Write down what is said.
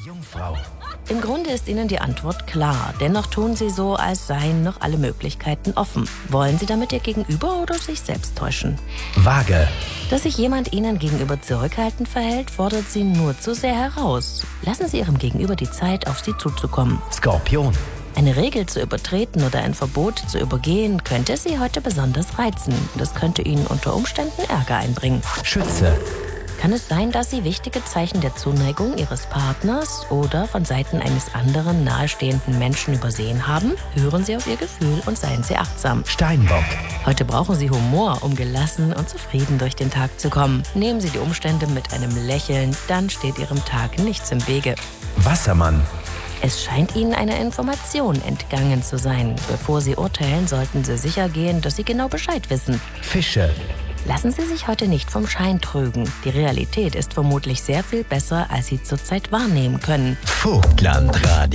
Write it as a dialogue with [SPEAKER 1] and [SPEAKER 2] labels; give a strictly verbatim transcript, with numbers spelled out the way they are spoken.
[SPEAKER 1] Jungfrau.
[SPEAKER 2] Im Grunde ist Ihnen die Antwort klar. Dennoch tun Sie so, als seien noch alle Möglichkeiten offen. Wollen Sie damit Ihr Gegenüber oder sich selbst täuschen?
[SPEAKER 1] Waage.
[SPEAKER 2] Dass sich jemand Ihnen gegenüber zurückhaltend verhält, fordert Sie nur zu sehr heraus. Lassen Sie Ihrem Gegenüber die Zeit, auf Sie zuzukommen.
[SPEAKER 1] Skorpion.
[SPEAKER 2] Eine Regel zu übertreten oder ein Verbot zu übergehen, könnte Sie heute besonders reizen. Das könnte Ihnen unter Umständen Ärger einbringen.
[SPEAKER 1] Schütze.
[SPEAKER 2] Kann es sein, dass Sie wichtige Zeichen der Zuneigung Ihres Partners oder von Seiten eines anderen nahestehenden Menschen übersehen haben? Hören Sie auf Ihr Gefühl und seien Sie achtsam.
[SPEAKER 1] Steinbock.
[SPEAKER 2] Heute brauchen Sie Humor, um gelassen und zufrieden durch den Tag zu kommen. Nehmen Sie die Umstände mit einem Lächeln, dann steht Ihrem Tag nichts im Wege.
[SPEAKER 1] Wassermann.
[SPEAKER 2] Es scheint Ihnen eine Information entgangen zu sein. Bevor Sie urteilen, sollten Sie sicher gehen, dass Sie genau Bescheid wissen.
[SPEAKER 1] Fische.
[SPEAKER 2] Lassen Sie sich heute nicht vom Schein trügen. Die Realität ist vermutlich sehr viel besser, als Sie zurzeit wahrnehmen können.
[SPEAKER 1] Vogtlandradio.